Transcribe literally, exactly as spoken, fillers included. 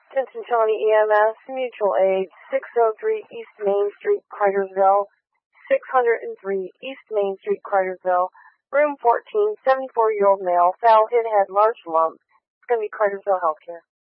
Vincent County E M S, mutual aid, six oh three East Main Street, Cartersville, six oh three East Main Street, Cartersville, room fourteen, seventy-four-year-old male, foul hit head, large lump. It's going to be Cartersville Healthcare.